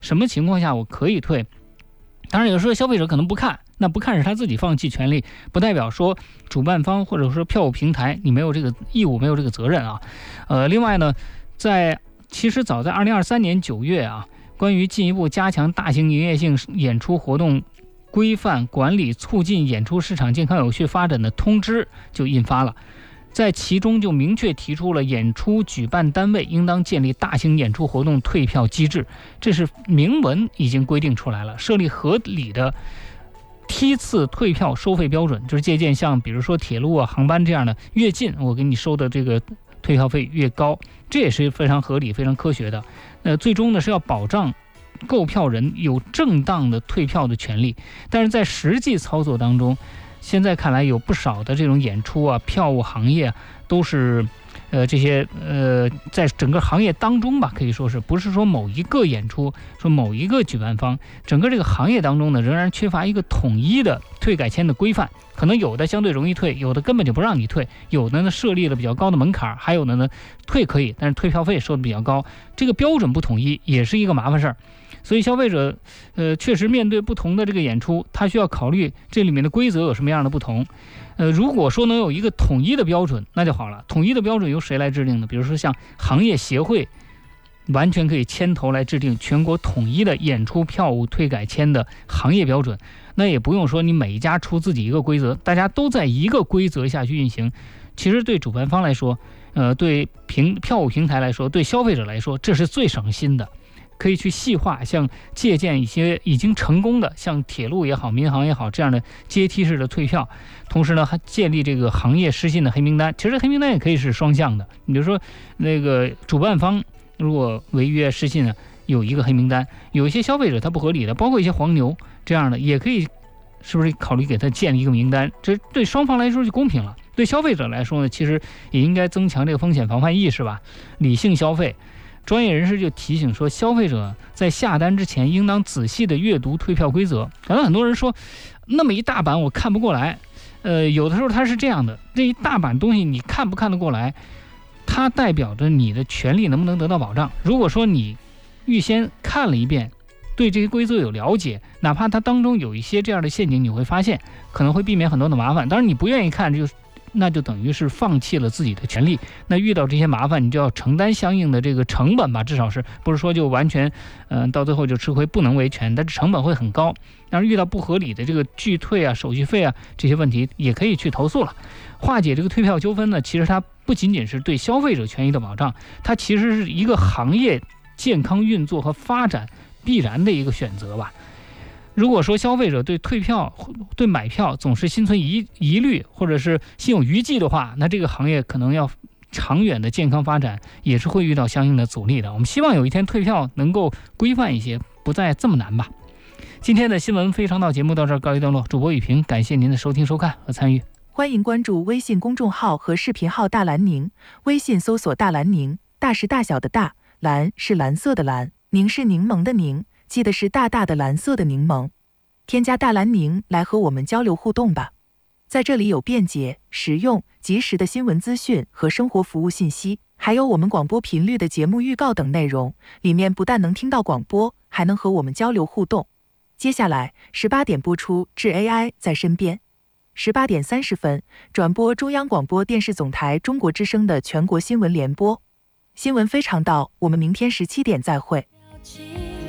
什么情况下我可以退。当然有时候消费者可能不看，那不看是他自己放弃权利，不代表说主办方或者说票务平台你没有这个义务，没有这个责任啊。另外呢，其实早在2023年9月啊，关于进一步加强大型营业性演出活动规范管理，促进演出市场健康有序发展的通知就印发了。在其中就明确提出了演出举办单位应当建立大型演出活动退票机制，这是明文已经规定出来了，设立合理的梯次退票收费标准，就是借鉴像比如说铁路啊、航班这样的，越近我给你收的这个退票费越高，这也是非常合理、非常科学的。最终呢是要保障购票人有正当的退票的权利，但是在实际操作当中，现在看来有不少的这种演出啊、票务行业都是，这些在整个行业当中吧，可以说是不是说某一个演出、说某一个举办方，整个这个行业当中呢，仍然缺乏一个统一的退改签的规范。可能有的相对容易退，有的根本就不让你退，有的呢设立了比较高的门槛，还有的呢退可以，但是退票费收的比较高，这个标准不统一也是一个麻烦事儿。所以消费者确实面对不同的这个演出，他需要考虑这里面的规则有什么样的不同。如果说能有一个统一的标准那就好了。统一的标准由谁来制定呢？比如说像行业协会完全可以牵头来制定全国统一的演出票务退改签的行业标准，那也不用说你每一家出自己一个规则，大家都在一个规则下去运行。其实对主办方来说，对票务平台来说，对消费者来说，这是最省心的。可以去细化，像借鉴一些已经成功的，像铁路也好、民航也好这样的阶梯式的退票，同时呢还建立这个行业失信的黑名单。其实黑名单也可以是双向的，你比如说那个主办方如果违约失信呢，有一个黑名单，有一些消费者他不合理的，包括一些黄牛这样的，也可以是不是考虑给他建立一个名单，这对双方来说就公平了。对消费者来说呢，其实也应该增强这个风险防范意识吧，理性消费。专业人士就提醒说，消费者在下单之前应当仔细的阅读退票规则。可能很多人说，那么一大版我看不过来，有的时候它是这样的，这一大版东西你看不看得过来，它代表着你的权利能不能得到保障。如果说你预先看了一遍，对这些规则有了解，哪怕它当中有一些这样的陷阱，你会发现可能会避免很多的麻烦。当然你不愿意看，那就等于是放弃了自己的权利。那遇到这些麻烦，你就要承担相应的这个成本吧，至少是不是说就完全，到最后就吃亏不能维权，但是成本会很高。但是遇到不合理的这个拒退啊、手续费啊这些问题，也可以去投诉了。化解这个退票纠纷呢，其实它不仅仅是对消费者权益的保障，它其实是一个行业健康运作和发展必然的一个选择吧。如果说消费者对退票、对买票总是心存疑虑，或者是心有余悸的话，那这个行业可能要长远的健康发展也是会遇到相应的阻力的。我们希望有一天退票能够规范一些，不再这么难吧。今天的新闻非常道节目到这儿告一段落，主播雨平，感谢您的收听收看和参与。 欢迎关注微信公众号和视频号大蓝宁，微信搜索大蓝宁，大是大小的大，蓝是蓝色的蓝，宁是柠檬的宁，记得是大大的蓝色的柠檬。添加大蓝宁来和我们交流互动吧，在这里有便捷、实用、及时的新闻资讯和生活服务信息，还有我们广播频率的节目预告等内容，里面不但能听到广播，还能和我们交流互动。接下来18点播出致 AI 在身边，18点30分转播中央广播电视总台中国之声的全国新闻联播。新闻非常道，我们明天17点再会。